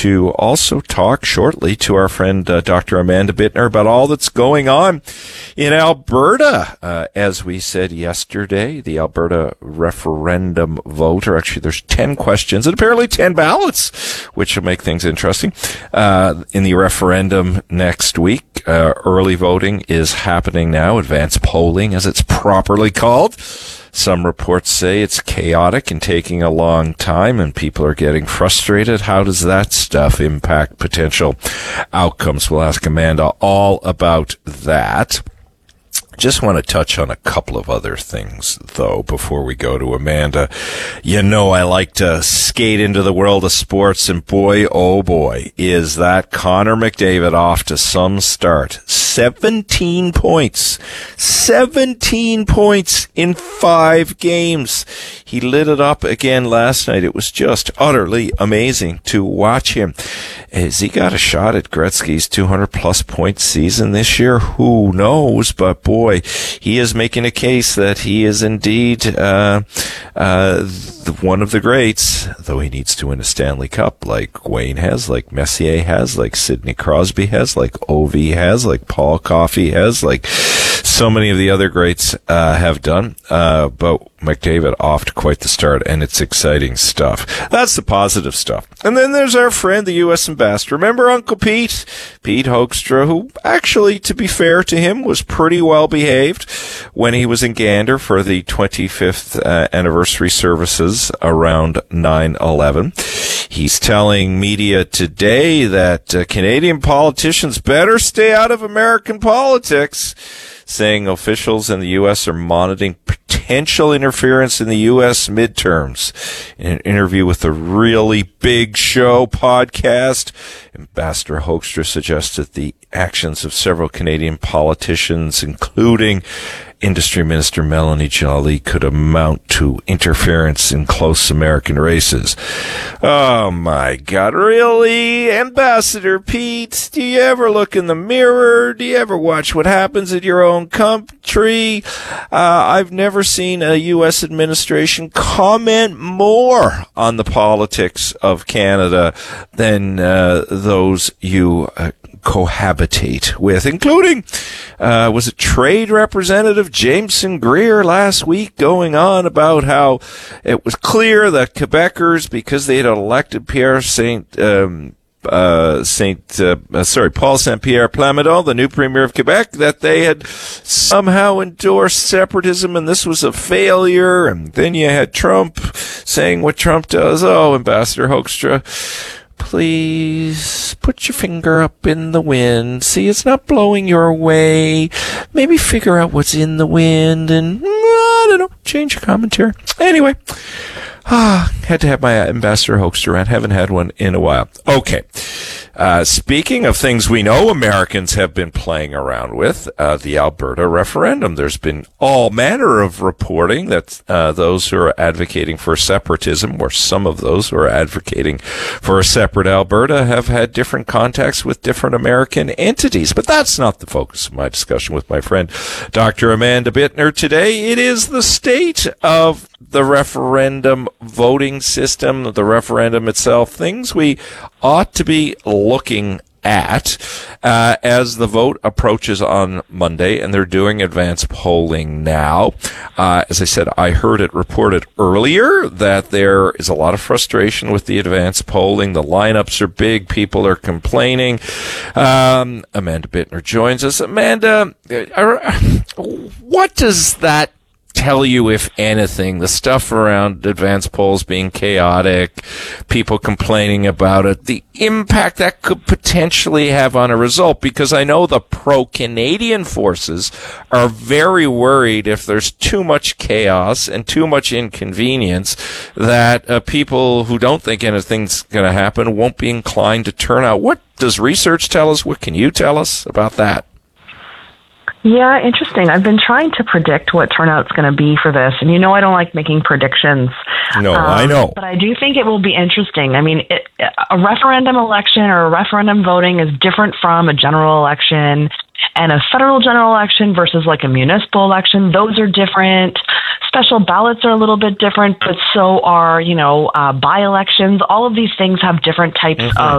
to also talk shortly to our friend Dr. Amanda Bittner about all that's going on in Alberta. As we said yesterday, the Alberta referendum vote, or actually there's 10 questions and apparently 10 ballots, which will make things interesting. In the referendum next week, early voting is happening now, advanced polling as it's properly called. Some reports say it's chaotic and taking a long time and people are getting frustrated. How does that stuff impact potential outcomes? We'll ask Amanda all about that. Just want to touch on a couple of other things, though, before we go to Amanda. You know, I like to skate into the world of sports, and boy, oh boy, is that Connor McDavid off to some start. 17 points. 17 points in 5 games. He lit it up again last night. It was just utterly amazing to watch him. Has he got a shot at Gretzky's 200-plus point season this year? Who knows? But boy, he is making a case that he is indeed one of the greats, though he needs to win a Stanley Cup like Wayne has, like Messier has, like Sidney Crosby has, like Ovi has, like Paul Coffey has, like so many of the other greats have done. But McDavid off to quite the start, and it's exciting stuff. That's the positive stuff. And then there's our friend, the U.S. Ambassador. Remember Uncle Pete? Pete Hoekstra, who actually, to be fair to him, was pretty well behaved when he was in Gander for the 25th anniversary services around 9/11. He's telling media today that Canadian politicians better stay out of American politics, saying officials in the U.S. are monitoring potential interference in the U.S. midterms. In an interview with the Really Big Show podcast, Ambassador Hoekstra suggested the actions of several Canadian politicians, including Industry Minister Melanie Joly, could amount to interference in close American races. Oh my God, really? Ambassador Pete, do you ever look in the mirror? Do you ever watch what happens in your own country? I've never seen a U.S. administration comment more on the politics of Canada than those you cohabitate with, including, was it Trade Representative Jameson Greer last week going on about how it was clear that Quebecers, because they had elected Paul Saint-Pierre Plamondon, the new Premier of Quebec, that they had somehow endorsed separatism and this was a failure. And then you had Trump saying what Trump does. Oh, Ambassador Hoekstra, please put your finger up in the wind. See, it's not blowing your way. Maybe figure out what's in the wind and, I don't know, change your commentary. Anyway, had to have my Ambassador Hoekstra rant. Haven't had one in a while. Okay. Speaking of things we know Americans have been playing around with, the Alberta referendum. There's been all manner of reporting that those who are advocating for separatism, or some of those who are advocating for a separate Alberta, have had different contacts with different American entities. But that's not the focus of my discussion with my friend Dr. Amanda Bittner today. It is the state of the referendum voting system, the referendum itself, things we ought to be looking at as the vote approaches on Monday, and they're doing advanced polling now. As I said, I heard it reported earlier that there is a lot of frustration with the advanced polling. The lineups are big. People are complaining. Amanda Bittner joins us. Amanda, what does that tell you, if anything, the stuff around advanced polls being chaotic, people complaining about it, the impact that could potentially have on a result? Because I know the pro-Canadian forces are very worried if there's too much chaos and too much inconvenience that people who don't think anything's going to happen won't be inclined to turn out. What does research tell us? What can you tell us about that? Yeah, interesting. I've been trying to predict what turnout's going to be for this. And I don't like making predictions. No, I know. But I do think it will be interesting. I mean, a referendum election or a referendum voting is different from a general election. And a federal general election versus like a municipal election, those are different. Special ballots are a little bit different, but so are, by-elections. All of these things have different types of